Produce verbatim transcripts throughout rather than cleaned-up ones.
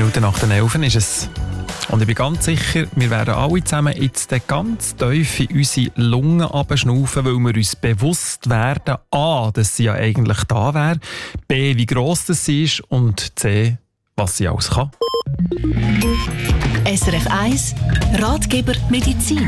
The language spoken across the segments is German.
Minuten nach den elf ist es. Und ich bin ganz sicher, wir werden alle zusammen jetzt ganz tief in unsere Lungen abschnaufen, weil wir uns bewusst werden, a, dass sie ja eigentlich da wäre, b, wie gross das sie ist und c, was sie alles kann. S R F eins Ratgeber Medizin.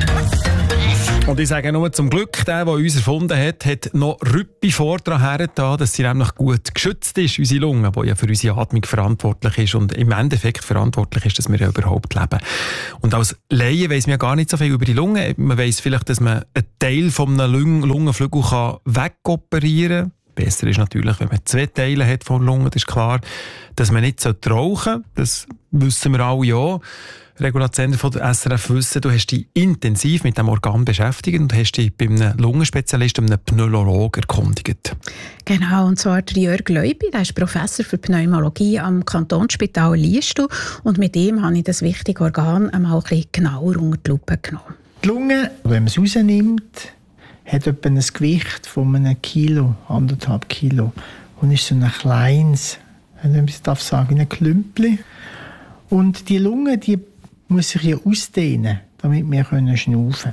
Und ich sage nur, zum Glück, der, der uns erfunden hat, hat noch Rüppi vor daran hergetan, dass sie nämlich gut geschützt ist, unsere Lunge, die ja für unsere Atmung verantwortlich ist und im Endeffekt verantwortlich ist, dass wir ja überhaupt leben. Und als Laie weiss man ja gar nicht so viel über die Lunge. Man weiss vielleicht, dass man einen Teil von einem Lung- Lungenflügel kann wegoperieren kann. Besser ist natürlich, wenn man zwei Teile hat von der Lunge, das ist klar. Dass man nicht rauchen sollte, das wissen wir alle auch. Regula Zender von der S R F wissen, du hast dich intensiv mit dem Organ beschäftigt und hast dich bei einem Lungenspezialisten, einem Pneumologen erkundigt. Genau, und zwar der Jörg Leupi, der ist Professor für Pneumologie am Kantonsspital Liestal und mit ihm habe ich das wichtige Organ einmal ein bisschen genauer unter die Lupe genommen. Die Lunge, wenn man es rausnimmt, hat etwa ein Gewicht von einem Kilo, anderthalb Kilo und ist so ein kleines, wenn ich das sagen darf, ein Klümpchen. Und die Lunge, die muss sich ja ausdehnen, damit wir schnaufen können.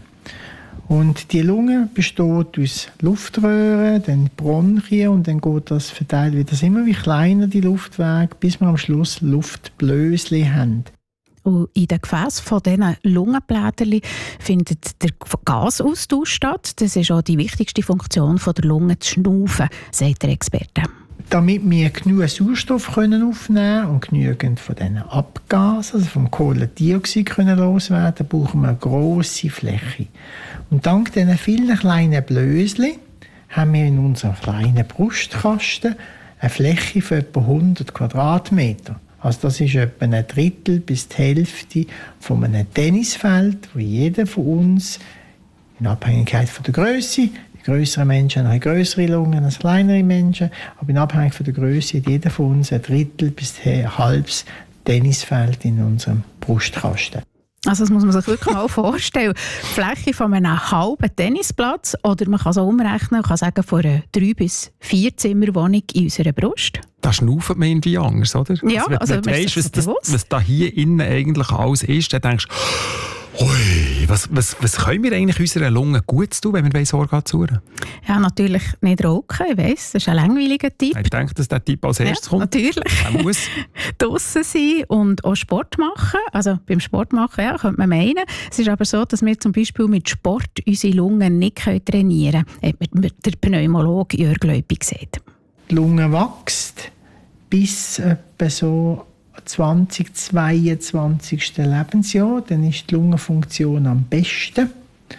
Und die Lunge besteht aus Luftröhren, dann Bronchien und dann geht das verteilt wieder immer wie kleiner, die Luftwege, bis wir am Schluss Luftblöschen haben. Und in den Gefäßen von diesen Lungenblättern findet der Gasaustausch statt. Das ist auch die wichtigste Funktion der Lunge, zu schnaufen, sagt der Experte. Damit wir genug Sauerstoff können aufnehmen können und genügend von diesen Abgasen, also vom Kohlendioxid können loswerden, brauchen wir eine grosse Fläche. Und dank diesen vielen kleinen Blöschen haben wir in unserem kleinen Brustkasten eine Fläche von etwa hundert Quadratmeter. Also das ist etwa ein Drittel bis die Hälfte von einem Tennisfeld, wo jeder von uns in Abhängigkeit von der Größe, grössere Menschen haben grössere Lungen als kleinere Menschen, aber in Abhängigkeit von der Größe hat jeder von uns ein Drittel bis ein halbes Tennisfeld in unserem Brustkasten. Also das muss man sich wirklich mal vorstellen. Die Fläche von einem halben Tennisplatz oder man kann es auch umrechnen, man kann sagen von einer drei bis vier Zimmerwohnung in unserer Brust. Da schnauft man irgendwie anders, oder? Ja, also, wenn, also wenn du weißt, was, das, was da hier innen eigentlich alles ist, dann denkst du, ui, was, was, was können wir eigentlich unserer Lunge gut tun, wenn wir Sorge suchen? Ja, natürlich nicht rauchen, ich weiss, das ist ein langweiliger Tipp. Ich denke, dass der Tipp als erstes ja, kommt. Natürlich. Er muss. Draussen sein und auch Sport machen. Also beim Sport machen, ja, könnte man meinen. Es ist aber so, dass wir zum Beispiel mit Sport unsere Lungen nicht trainieren können, hat der Pneumologe Jörg Leupi gesagt. Die Lunge wächst bis etwa so zwanzig, zweiundzwanzig Lebensjahr, dann ist die Lungenfunktion am besten.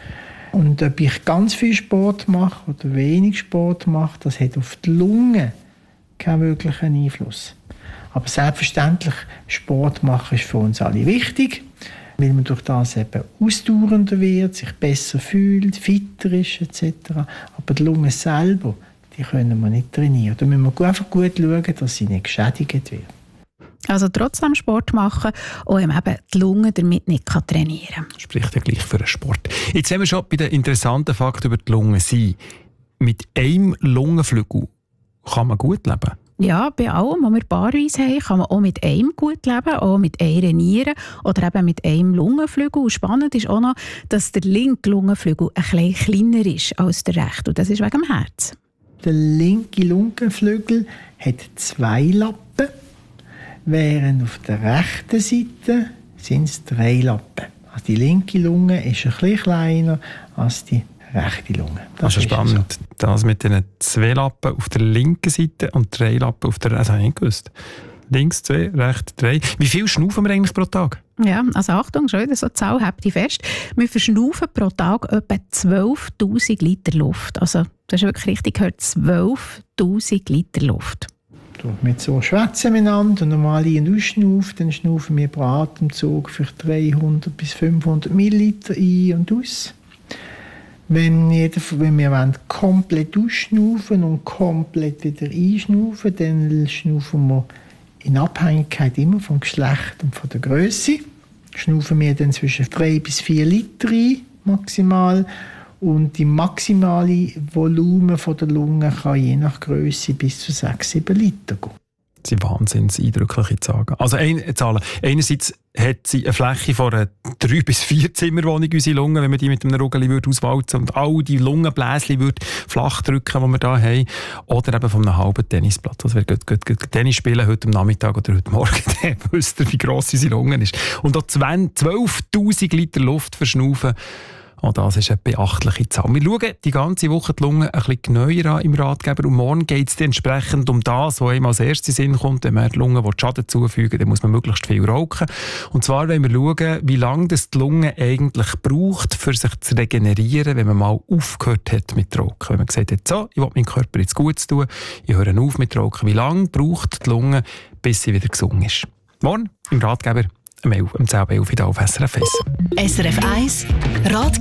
Und ob ich ganz viel Sport mache oder wenig Sport mache, das hat auf die Lunge keinen wirklichen Einfluss. Aber selbstverständlich, Sport machen ist für uns alle wichtig, weil man durch das eben ausdauernder wird, sich besser fühlt, fitter ist et cetera. Aber die Lunge selber, die können wir nicht trainieren. Da müssen wir einfach gut schauen, dass sie nicht geschädigt wird. Also trotzdem Sport machen und eben die Lunge damit nicht trainieren kann. Spricht ja gleich für den Sport. Jetzt haben wir schon bei den interessanten Fakten über die Lunge sein. Mit einem Lungenflügel kann man gut leben. Ja, bei allem, was wir paarweise haben, kann man auch mit einem gut leben, auch mit einer Niere oder eben mit einem Lungenflügel. Und spannend ist auch noch, dass der linke Lungenflügel ein bisschen kleiner ist als der rechte. Und das ist wegen dem Herz. Der linke Lungenflügel hat zwei Lappen, während auf der rechten Seite sind es drei Lappen. Also die linke Lunge ist ein bisschen kleiner als die rechte Lunge. Das, das ist spannend. So. Das mit den zwei Lappen auf der linken Seite und drei Lappen auf der rechten Seite. Das habe ich nicht gewusst. Links zwei, rechts drei. Wie viel schnaufen wir eigentlich pro Tag? Ja, also Achtung, schon wieder so eine Zahl, habt ihr fest. Wir verschnaufen pro Tag etwa zwölftausend Liter Luft. Also das ist wirklich richtig gehört, zwölftausend Liter Luft. Mit so schwätzen miteinander und normal ein- und ausschnaufen, dann schnaufen wir pro Atemzug für dreihundert bis fünfhundert Milliliter ein und aus. Wenn, jeder, wenn wir wollen, komplett ausschnaufen und komplett wieder einschnaufen, dann schnaufen wir in Abhängigkeit immer vom Geschlecht und von der Größe. Schnaufen wir dann zwischen drei bis vier Liter ein, maximal. Und die maximale Volumen von der Lunge kann je nach Größe bis zu sechs bis sieben Liter gehen. Das sind wahnsinnig eindrückliche Zahlen. Also ein, Zahlen. Einerseits hat sie eine Fläche von einer drei bis vier Zimmerwohnung, unsere Lunge, wenn man die mit einem Rugeli würde auswalzen und all die Lungenbläschen würde flach drücken, die wir hier haben. Oder eben von einem halben Tennisplatz. Also wer geht, geht, geht Tennis spielen heute am Nachmittag oder heute Morgen, dann wisst ihr, wie gross unsere Lunge ist. Und auch zwölftausend Liter Luft verschnaufen. Auch das ist eine beachtliche Zahl. Wir schauen die ganze Woche die Lunge ein bisschen genauer an im Ratgeber und morgen geht es entsprechend um das, was ihm als erstes in den Sinn kommt. Wenn man die Lunge Schaden zufügen will, dann muss man möglichst viel rauchen. Und zwar wollen wir schauen, wie lange das die Lunge eigentlich braucht, für sich zu regenerieren, wenn man mal aufgehört hat mit Rauchen. Wenn man gesagt hat, so, ich will meinem Körper jetzt Gutes tun, ich höre auf mit Rauchen. Wie lange braucht die Lunge, bis sie wieder gesund ist? Morgen im Ratgeber um zehn Uhr elf auf S R F eins. S R F eins Rat